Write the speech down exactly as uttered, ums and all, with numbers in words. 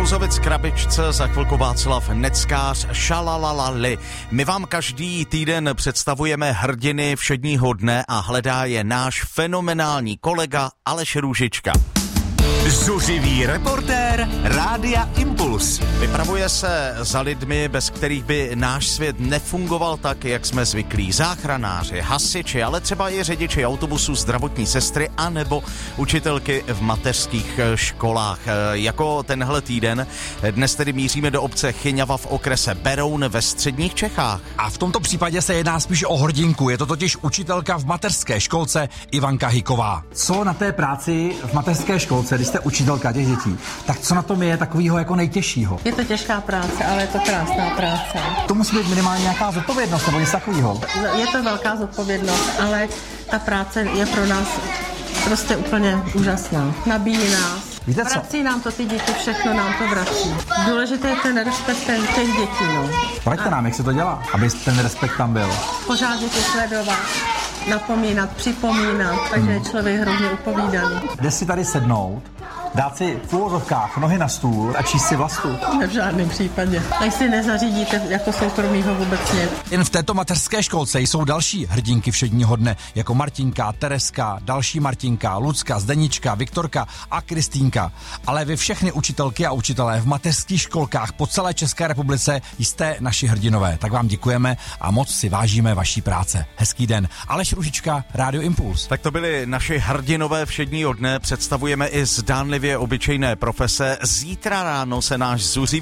Klouzovec Krabičce, za chvilku Václav Neckář, šalalalali. My vám každý týden představujeme hrdiny všedního dne a hledá je náš fenomenální kolega Aleš Růžička. Zuřivý reportér Rádia Impuls. Vypravuje se za lidmi, bez kterých by náš svět nefungoval tak, jak jsme zvyklí. Záchranáři, hasiči, ale třeba i řidiči autobusů, zdravotní sestry a nebo učitelky v mateřských školách. Jako tenhle týden dnes tedy míříme do obce Chyňava v okrese Beroun ve středních Čechách. A v tomto případě se jedná spíš o hrdinku. Je to totiž učitelka v mateřské školce Ivanka Hyková. Co na té práci v mateřské školce, když jste učitelka těch dětí, tak co na tom je takového jako nejtěžšího? Je to těžká práce, ale je to krásná práce. To musí být minimálně nějaká zodpovědnost nebo něco takového. Je to velká zodpovědnost, ale ta práce je pro nás prostě úplně úžasná. Nabíjí nás. Víte co? Vrací nám to ty děti, všechno nám to vrací. Důležité je ten respekt těch dětí, no. Vraťte nám, jak se to dělá, aby ten respekt tam byl. Pořád děti sledovat, napomínat, připomínat, takže je člověk hrozně upovídaný. Jde si tady sednout, dát si v úvozovkách nohy na stůl a číst si vlastu? Ne, v žádném případě. Až si nezařídíte jako soukromýho vůbec nic. Jen v této mateřské školce jsou další hrdinky všedního dne, jako Martinka, Tereska, další Martinka, Lucka, Zdenička, Viktorka a Kristýnka. Ale vy všechny učitelky a učitelé v mateřských školkách po celé České republice jste naši hrdinové. Tak vám děkujeme a moc si vážíme vaší práce. Hezký den. Aleš Růžička, Rádio Impuls. Tak to byli naši hrdinové všedního dne. Představujeme i zdánlivě obyčejné profese. Zítra ráno se náš zuřivý